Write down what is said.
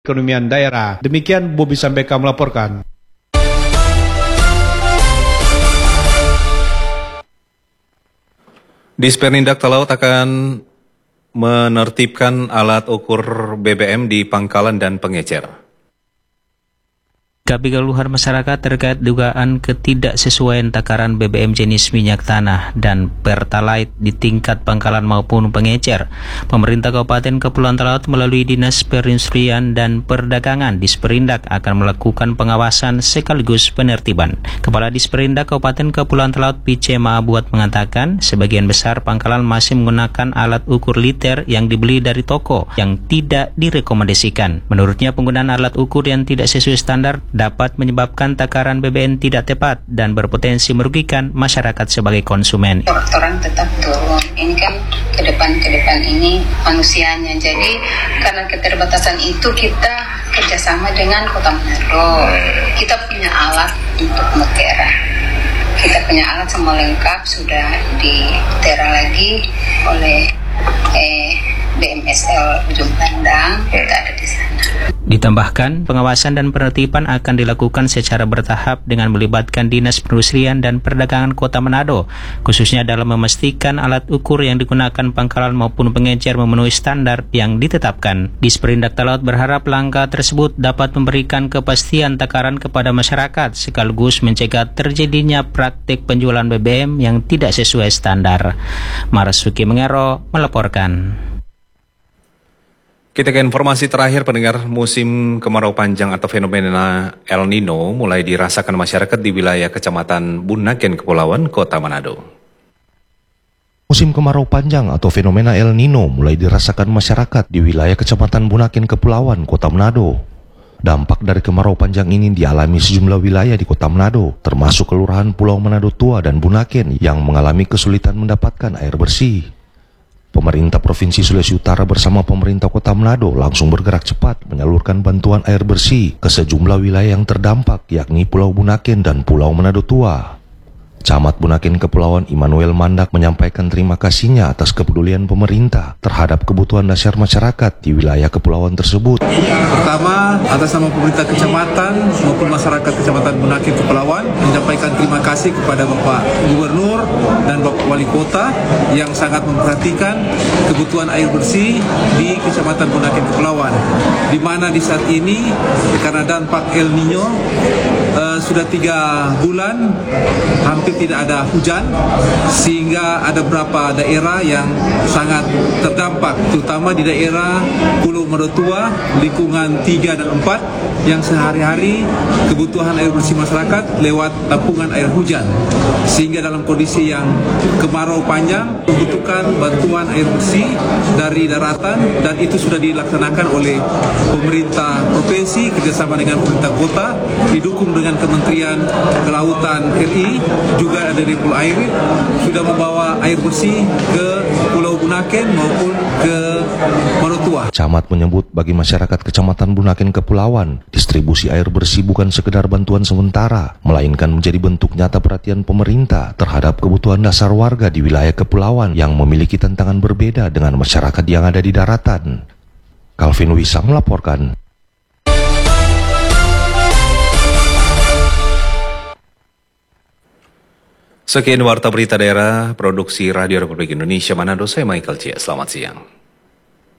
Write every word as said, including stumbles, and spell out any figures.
perekonomian daerah. Demikian Bobi Sambeka melaporkan. Disperindak Talaut akan menertibkan alat ukur B B M di pangkalan dan pengecer. Kapi keluhan masyarakat terkait dugaan ketidaksesuaian takaran B B M jenis minyak tanah dan Pertalite di tingkat pangkalan maupun pengecer. Pemerintah Kabupaten Kepulauan Talaut melalui Dinas Perindustrian dan Perdagangan Disperindak akan melakukan pengawasan sekaligus penertiban. Kepala Disperindak Kabupaten Kepulauan Talaut P C Maabuat mengatakan sebagian besar pangkalan masih menggunakan alat ukur liter yang dibeli dari toko yang tidak direkomendasikan. Menurutnya penggunaan alat ukur yang tidak sesuai standar dapat menyebabkan takaran B B M tidak tepat dan berpotensi merugikan masyarakat sebagai konsumen. Orang tetap turun. Ini kan ke depan-ke depan ini manusianya. Jadi karena keterbatasan itu kita kerjasama dengan Kota Manado. Kita punya alat untuk metera. Kita punya alat semua lengkap, sudah ditera lagi oleh eh, B M S L Ujung Pandang. Kita ada di sana. Ditambahkan, pengawasan dan penertiban akan dilakukan secara bertahap dengan melibatkan Dinas Perindustrian dan Perdagangan Kota Manado, khususnya dalam memastikan alat ukur yang digunakan pangkalan maupun pengecer memenuhi standar yang ditetapkan. Disperindak Talaut berharap langkah tersebut dapat memberikan kepastian takaran kepada masyarakat, sekaligus mencegah terjadinya praktik penjualan B B M yang tidak sesuai standar. Marasuki Mengero melaporkan. Kita ke informasi terakhir pendengar. Musim kemarau panjang atau fenomena El Nino mulai dirasakan masyarakat di wilayah Kecamatan Bunaken, Kepulauan Kota Manado. Musim kemarau panjang atau fenomena El Nino mulai dirasakan masyarakat di wilayah Kecamatan Bunaken, Kepulauan Kota Manado. Dampak dari kemarau panjang ini dialami sejumlah wilayah di Kota Manado, termasuk Kelurahan Pulau Manado Tua dan Bunaken yang mengalami kesulitan mendapatkan air bersih. Pemerintah Provinsi Sulawesi Utara bersama pemerintah Kota Manado langsung bergerak cepat menyalurkan bantuan air bersih ke sejumlah wilayah yang terdampak, yakni Pulau Bunaken dan Pulau Manado Tua. Camat Bunaken Kepulauan Immanuel Mandak menyampaikan terima kasihnya atas kepedulian pemerintah terhadap kebutuhan dasar masyarakat di wilayah kepulauan tersebut. Pertama, atas nama pemerintah kecamatan maupun masyarakat Kecamatan Bunaken Kepulauan menyampaikan terima kasih kepada Bapak Gubernur dan Bapak Wali Kota yang sangat memperhatikan kebutuhan air bersih di Kecamatan Bunaken Kepulauan, di mana di saat ini karena dampak El Nino uh, sudah tiga bulan hampir tidak ada hujan, sehingga ada beberapa daerah yang sangat terdampak, terutama di daerah Pulau Manado Tua, lingkungan tiga dan empat, yang sehari-hari kebutuhan air bersih masyarakat lewat tampungan air hujan, sehingga dalam kondisi yang kemarau panjang membutuhkan bantuan air bersih dari daratan, dan itu sudah dilaksanakan oleh pemerintah provinsi kerjasama dengan pemerintah kota, didukung dengan Kementerian Kelautan R I, juga dari Pulau Air sudah membawa air bersih ke Pulau Bunaken maupun ke Manado Tua. Camat menyebut bagi masyarakat Kecamatan Bunaken Kepulauan, distribusi air bersih bukan sekedar bantuan sementara, melainkan menjadi bentuk nyata perhatian pemerintah terhadap kebutuhan dasar warga di wilayah kepulauan yang memiliki tantangan berbeda dengan masyarakat yang ada di daratan. Calvin Wisang melaporkan. Sekian warta berita daerah produksi Radio Republik Indonesia Manado, saya Michael Cia. Selamat siang.